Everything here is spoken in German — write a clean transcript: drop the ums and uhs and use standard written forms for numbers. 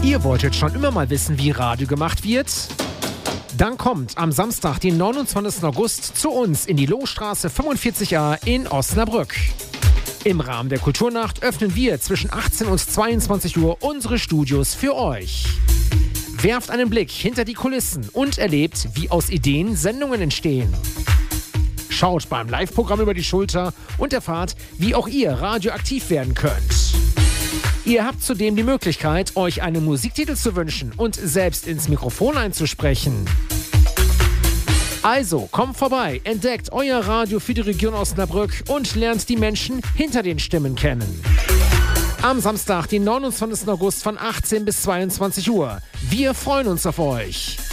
Ihr wolltet schon immer mal wissen, wie Radio gemacht wird? Dann kommt am Samstag, den 29. August, zu uns in die Lohstraße 45a in Osnabrück. Im Rahmen der Kulturnacht öffnen wir zwischen 18 und 22 Uhr unsere Studios für euch. Werft einen Blick hinter die Kulissen und erlebt, wie aus Ideen Sendungen entstehen. Schaut beim Live-Programm über die Schulter und erfahrt, wie auch ihr radioaktiv werden könnt. Ihr habt zudem die Möglichkeit, euch einen Musiktitel zu wünschen und selbst ins Mikrofon einzusprechen. Also, kommt vorbei, entdeckt euer Radio für die Region Osnabrück und lernt die Menschen hinter den Stimmen kennen. Am Samstag, den 29. August von 18 bis 22 Uhr. Wir freuen uns auf euch.